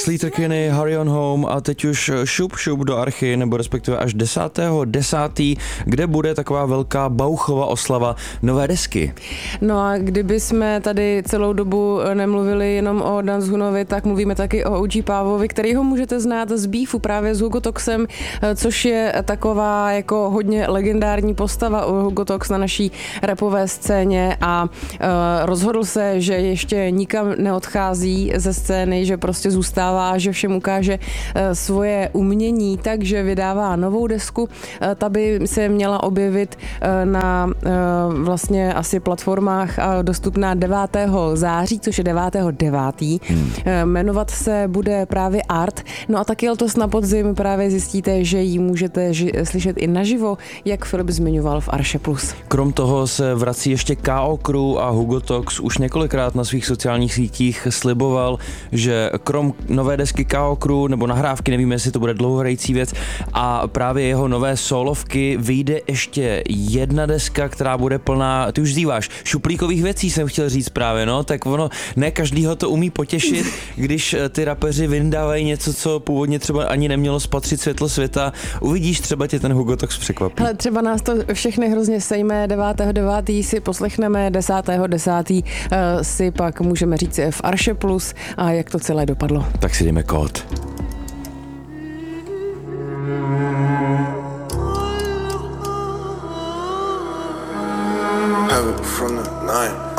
Sleater-Kinney, Hurry on Home a teď už šup do Archy, nebo respektive až 10.10., kde bude taková velká bauchová oslava nové desky. No a kdyby jsme tady celou dobu nemluvili jenom o Dan Zhunovi, tak mluvíme taky o OG Pávovi, kterýho můžete znát z beefu právě s Hugo Toxem, což je taková jako hodně legendární postava u Hugo Tox na naší rapové scéně a rozhodl se, že ještě nikam neodchází ze scény, že prostě zůstává, že všem ukáže svoje umění, takže vydává novou desku. Ta by se měla objevit na vlastně asi platformách dostupná 9. září, což je 9.9. Jmenovat se bude právě Art. No a taky letos na podzim právě zjistíte, že ji můžete slyšet i naživo, jak Filip zmiňoval v Arše Plus. Krom toho se vrací ještě K.O. Crew a Hugo Tox už několikrát na svých sociálních sítích sliboval, že krom nové desky K.O. Crew nebo nahrávky, nevíme, jestli to bude dlouhohrající věc, a právě jeho nové solovky vyjde ještě jedna deska, která bude plná, ty už zýváš, šuplíkových věcí jsem chtěl říct právě, no, tak ono, ne každýho to umí potěšit, když ty rapeři vyndávají něco, co původně třeba ani nemělo spatřit světlo světa. Uvidíš, třeba tě ten Hugo Tox překvapí. Ale třeba nás to všechny hrozně sejme, 9.9. si poslechneme, 10.10. si pak můžeme říct v Arše Plus a jak to celé dopadlo. Tak si jdeme kód. Have it from the night.